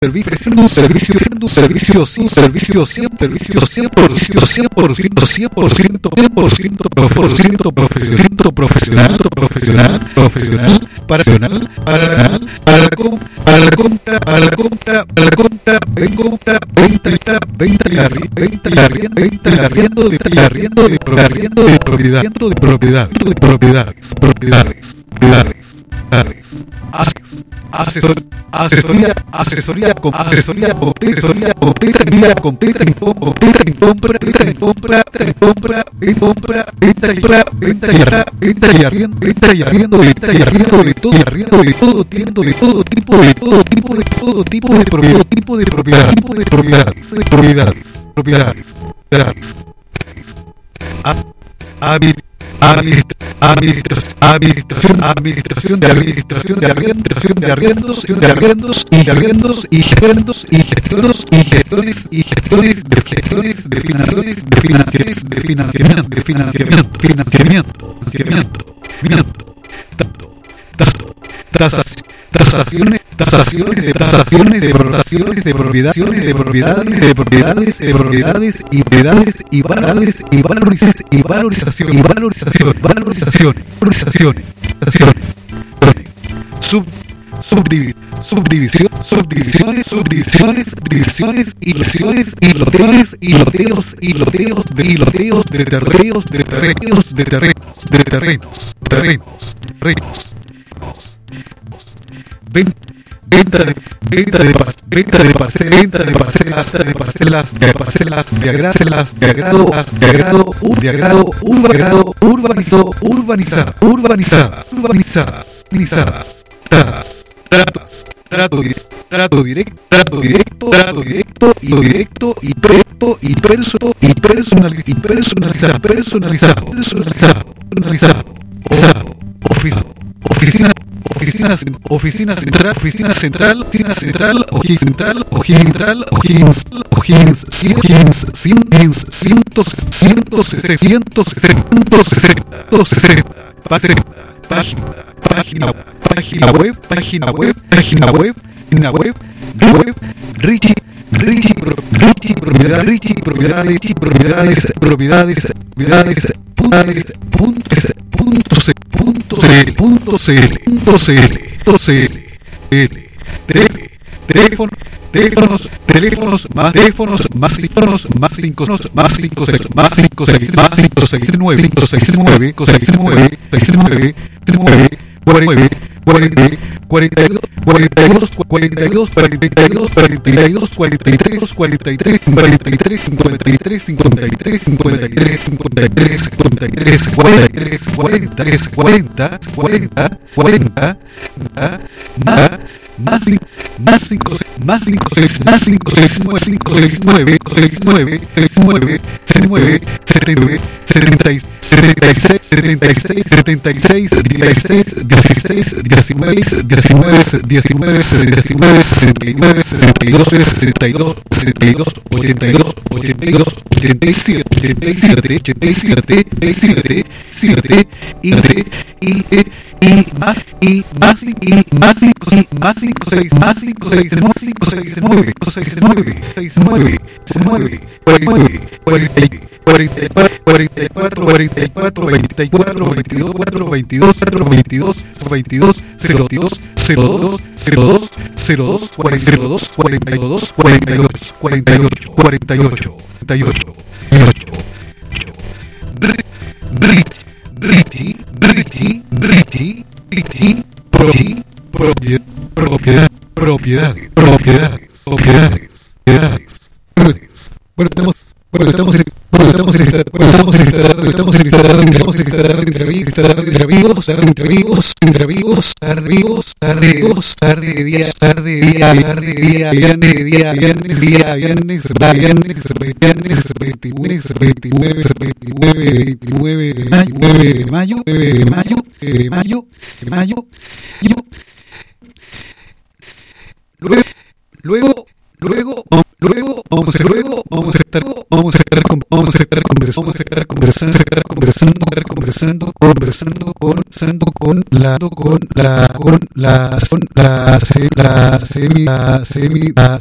ofreciendo un servicio 100% profesional para la compra, venta y arriendo de propiedades. Asesoría completa en compra, venta y arriendo de todo tipo de propiedades. Administración de arriendos y gestiones de financiamiento. Tasaciones de propiedades y divisiones y loteos de terrenos. Venta de parcelas de agrado trato directo y personalizado. Oficina central, O'Higgins 160. Página web, Richie Teléfonos más 9 de mayo. Luego vamos a estar conversando con la